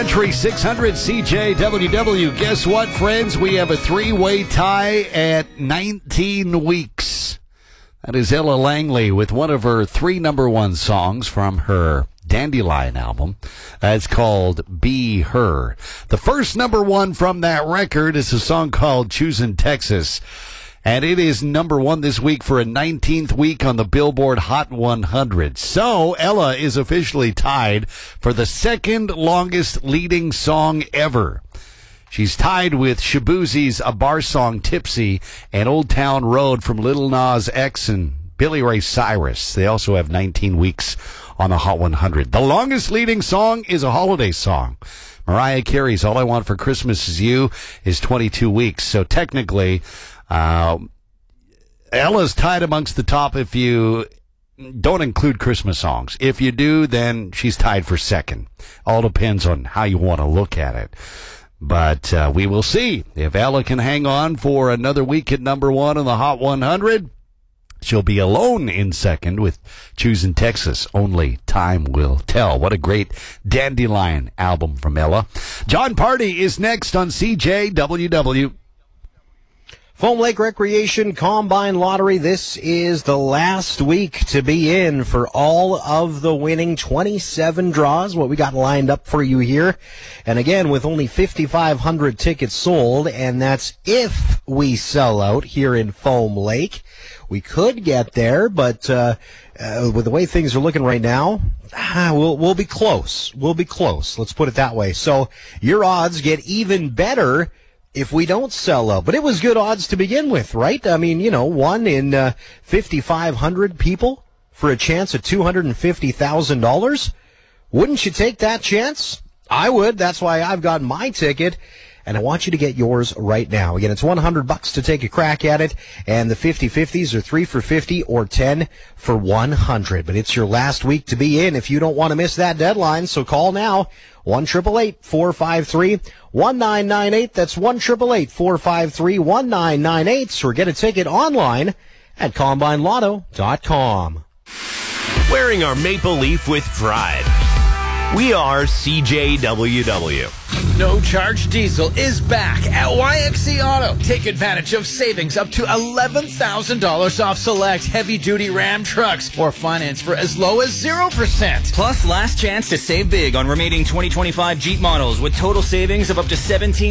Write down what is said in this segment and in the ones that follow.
Country 600 CJWW. Guess what, friends? We have a three-way tie at 19 weeks. That is Ella Langley with one of her three number one songs from her Dandelion album. It's called Be Her. The first number one from that record is a song called Choosin' Texas. And it is number one this week for a 19th week on the Billboard Hot 100. So Ella is officially tied for the second longest leading song ever. She's tied with Shaboozie's A Bar Song Tipsy and Old Town Road from Lil Nas X and Billy Ray Cyrus. They also have 19 weeks on the Hot 100. The longest leading song is a holiday song. Mariah Carey's All I Want for Christmas Is You is 22 weeks. So technically, Ella's tied amongst the top if you don't include Christmas songs. If you do, then she's tied for second. All depends on how you want to look at it. But we will see if Ella can hang on for another week at number one on the Hot 100. She'll be alone in second with Choosin' Texas. Only time will tell. What a great Dandelion album from Ella. John Party is next on CJWW. Foam Lake Recreation Combine Lottery. This is the last week to be in for all of the winning 27 draws, what we got lined up for you here. And again, with only 5,500 tickets sold, and that's if we sell out here in Foam Lake. We could get there, but with the way things are looking right now, we'll be close. We'll be close. Let's put it that way. So your odds get even better if we don't sell out. But it was good odds to begin with, right? I mean, one in 5,500 people for a chance at $250,000. Wouldn't you take that chance? I would. That's why I've got my ticket. And I want you to get yours right now. Again, it's $100 to take a crack at it, and the 50-50s are 3 for 50 or 10 for 100. But it's your last week to be in if you don't want to miss that deadline. So call now, 1-888-453-1998. That's 1-888-453-1998. Or get a ticket online at CombineLotto.com. Wearing our maple leaf with pride. We are CJWW. No Charge Diesel is back at YXC Auto. Take advantage of savings up to $11,000 off select heavy-duty Ram trucks or finance for as low as 0%. Plus, last chance to save big on remaining 2025 Jeep models with total savings of up to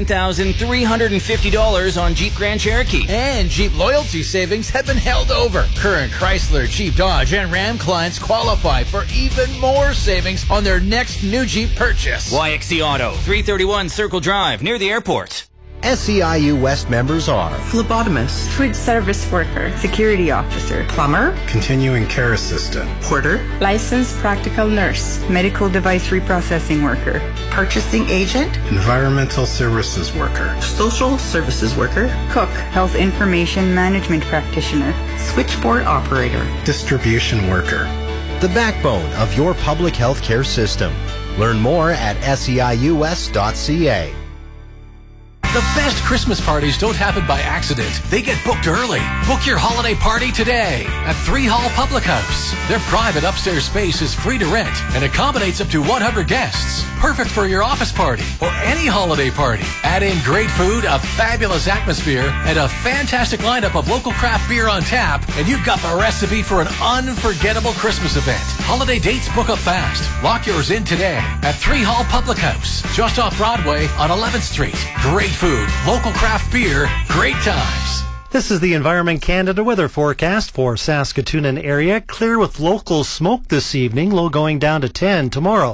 $17,350 on Jeep Grand Cherokee. And Jeep loyalty savings have been held over. Current Chrysler, Jeep, Dodge, and Ram clients qualify for even more savings on their next new Jeep purchase. YXC Auto, 331 Circle Drive, near the airport. SEIU West members are phlebotomist, food service worker, security officer, plumber, continuing care assistant, porter, licensed practical nurse, medical device reprocessing worker, purchasing agent, environmental services worker, social services worker, cook, health information management practitioner, switchboard operator, distribution worker. the backbone of your public health care system. Learn more at seius.ca. The best Christmas parties don't happen by accident. They get booked early. Book your holiday party today at 3 Hall Public House. Their private upstairs space is free to rent and accommodates up to 100 guests. Perfect for your office party or any holiday party. Add in great food, a fabulous atmosphere, and a fantastic lineup of local craft beer on tap, and you've got the recipe for an unforgettable Christmas event. Holiday dates book up fast. Lock yours in today at 3 Hall Public House, just off Broadway on 11th Street. Great food, local craft beer, great times. This is the Environment Canada weather forecast for Saskatoon and area. Clear with local smoke this evening, low going down to 10 tomorrow.